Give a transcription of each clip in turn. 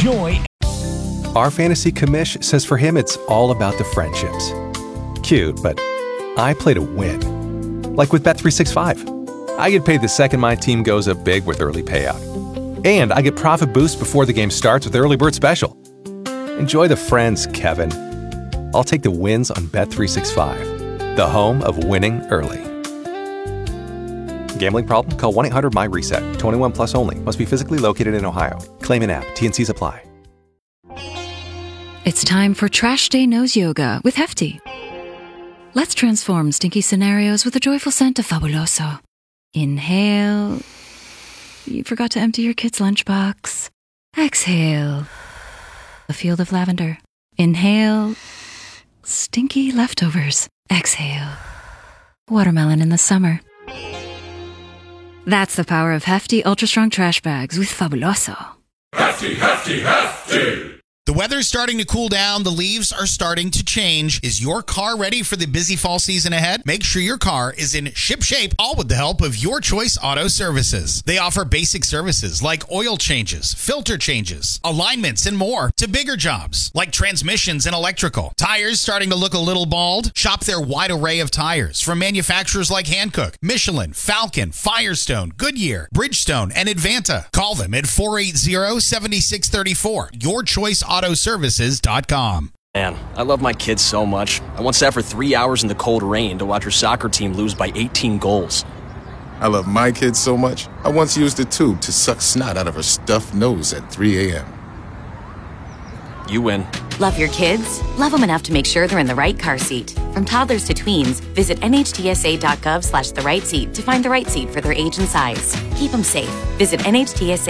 Enjoy. Our fantasy commish says for him it's all about the friendships. Cute, but I play to win. Like with Bet365. I get paid the second my team goes up big with early payout. And I get profit boost before the game starts with Early Bird Special. Enjoy the friends, Kevin. I'll take the wins on Bet365, the home of winning early. Gambling problem? Call 1-800-MY-RESET. 21 plus only. Must be physically located in Ohio. Claim in app. T&Cs apply. It's time for Trash Day Nose Yoga with Hefty. Let's transform stinky scenarios with a joyful scent of Fabuloso. Inhale. You forgot to empty your kid's lunchbox. Exhale. A field of lavender. Inhale. Stinky leftovers. Exhale. Watermelon in the summer. That's the power of Hefty Ultra Strong Trash Bags with Fabuloso. Hefty, hefty, hefty! The weather's starting to cool down. The leaves are starting to change. Is your car ready for the busy fall season ahead? Make sure your car is in ship shape, all with the help of Your Choice Auto Services. They offer basic services like oil changes, filter changes, alignments, and more, to bigger jobs like transmissions and electrical. Tires starting to look a little bald? Shop their wide array of tires from manufacturers like Hankook, Michelin, Falcon, Firestone, Goodyear, Bridgestone, and Advanta. Call them at 480-7634. YourChoiceAutoservices.com. Man, I love my kids so much. I once sat for 3 hours in the cold rain to watch her soccer team lose by 18 goals. I love my kids so much, I once used a tube to suck snot out of her stuffed nose at 3 a.m. You win. Love your kids? Love them enough to make sure they're in the right car seat. From toddlers to tweens, visit NHTSA.gov/the-right-seat to find the right seat for their age and size. Keep them safe. Visit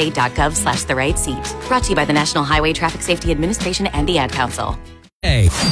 NHTSA.gov/the-right-seat. Brought to you by the National Highway Traffic Safety Administration and the Ad Council. Hey.